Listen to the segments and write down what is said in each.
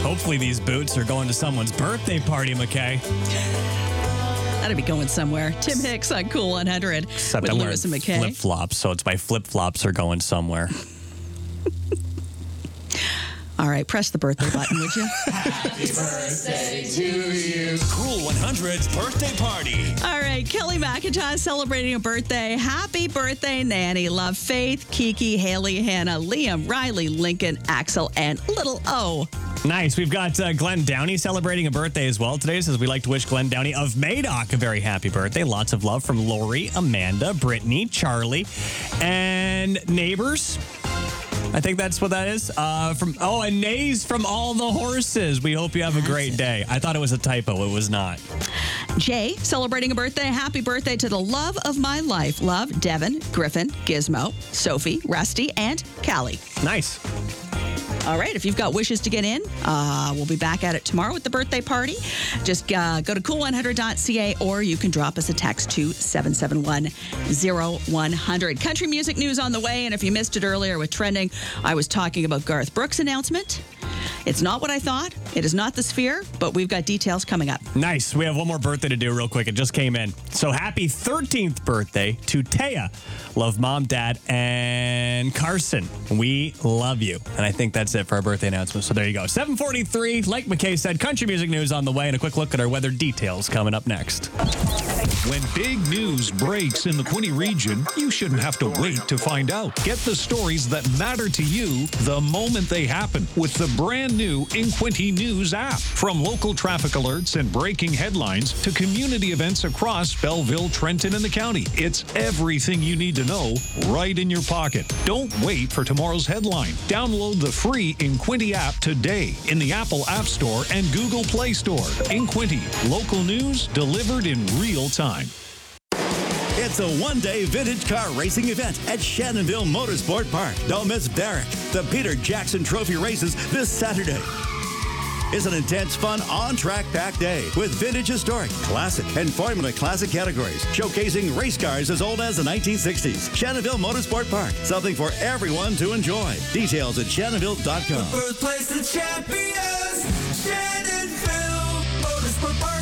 Hopefully these boots are going to someone's birthday party, McKay. That'd be going somewhere. Tim Hicks on Cool 100 Except with I'm Lewis and wearing McKay. flip-flops, so it's my flip-flops are going somewhere. All right, press the birthday button, would you? Happy birthday to you. Cool 100's birthday party. All right, Kelly McIntosh celebrating a birthday. Happy birthday, Nanny. Love, Faith, Kiki, Haley, Hannah, Liam, Riley, Lincoln, Axel, and Little O. Nice. We've got Glenn Downey celebrating a birthday as well today. Says we'd like to wish Glenn Downey of Madoc a very happy birthday. Lots of love from Lori, Amanda, Brittany, Charlie, and neighbors. I think that's what that is. And Nays from All the Horses. We hope you have a great day. I thought it was a typo. It was not. Jay celebrating a birthday. Happy birthday to the love of my life. Love, Devin, Griffin, Gizmo, Sophie, Rusty, and Callie. Nice. All right, if you've got wishes to get in, we'll be back at it tomorrow with the birthday party. Just go to cool100.ca or you can drop us a text to 771-0100. Country music news on the way, and if you missed it earlier with Trending, I was talking about Garth Brooks' announcement. It's not what I thought. It is not the Sphere, but we've got details coming up. Nice. We have one more birthday to do real quick. It just came in. So happy 13th birthday to Taya. Love Mom, Dad, and Carson. We love you. And I think that's it for our birthday announcement. So there you go. 7:43. Like McKay said, country music news on the way, and a quick look at our weather details coming up next. When big news breaks in the Quinte region, you shouldn't have to wait to find out. Get the stories that matter to you the moment they happen with the brand new InQuinte News app. From local traffic alerts and breaking headlines to community events across Belleville, Trenton, and the county. It's everything you need to know right in your pocket. Don't wait for tomorrow's headline. Download the free InQuinte app today in the Apple App Store and Google Play Store. InQuinte, local news delivered in real time. It's a one-day vintage car racing event at Shannonville Motorsport Park. Don't miss Derek, the Peter Jackson Trophy races this Saturday. It's an intense, fun, on-track packed day with vintage, historic, classic, and Formula Classic categories, showcasing race cars as old as the 1960s. Shannonville Motorsport Park, something for everyone to enjoy. Details at shannonville.com. Birthplace of champions, Shannonville Motorsport Park.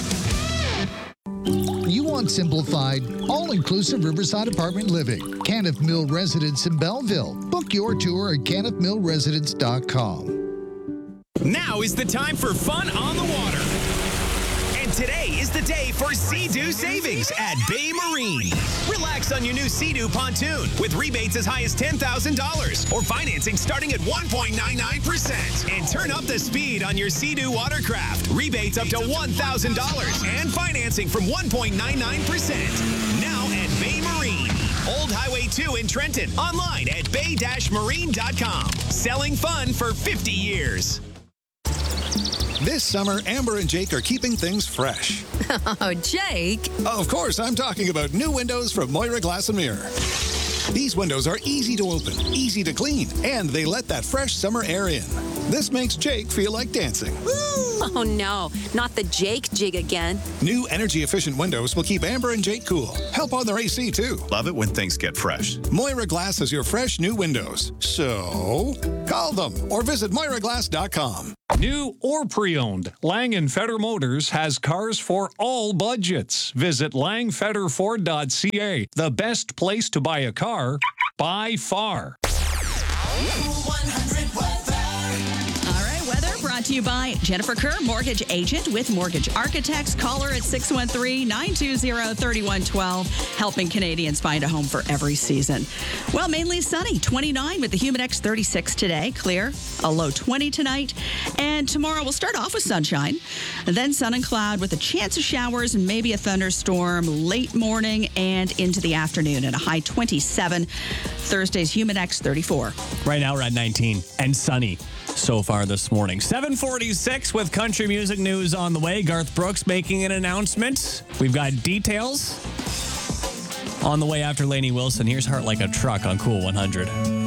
You want simplified, all-inclusive Riverside apartment living. Kenneth Mill Residence in Belleville. Book your tour at kennethmillresidence.com. Now is the time for fun on the water. And today is the day for Sea-Doo savings at Bay Marine. Relax on your new Sea-Doo pontoon with rebates as high as $10,000 or financing starting at 1.99%. And turn up the speed on your Sea-Doo watercraft. Rebates up to $1,000 and financing from 1.99%. Now at Bay Marine. Old Highway 2 in Trenton. Online at bay-marine.com. Selling fun for 50 years. This summer, Amber and Jake are keeping things fresh. Oh, Jake. Of course, I'm talking about new windows from Moira Glass and Mirror. These windows are easy to open, easy to clean, and they let that fresh summer air in. This makes Jake feel like dancing. Oh, no, not the Jake jig again. New energy-efficient windows will keep Amber and Jake cool. Help on their AC, too. Love it when things get fresh. Moira Glass has your fresh new windows. So, call them or visit MoiraGlass.com. New or pre-owned, Lang & Feder Motors has cars for all budgets. Visit langfederford.ca, the best place to buy a car by far. All right, weather brought to you by Jennifer Kerr, mortgage agent with Mortgage Architects. Call her at 613-920-3112, helping Canadians find a home for every season. Well, mainly sunny, 29 with the Humidex 36 today, clear, a low 20 tonight. And tomorrow we'll start off with sunshine, and then sun and cloud with a chance of showers and maybe a thunderstorm late morning and into the afternoon at a high 27. Thursday's Humidex 34. Right now we're at 19 and sunny so far this morning. 7:46 with country music news on the way. Garth Brooks making an announcement. We've got details on the way after Lainey Wilson. Here's Heart Like a Truck on Cool 100.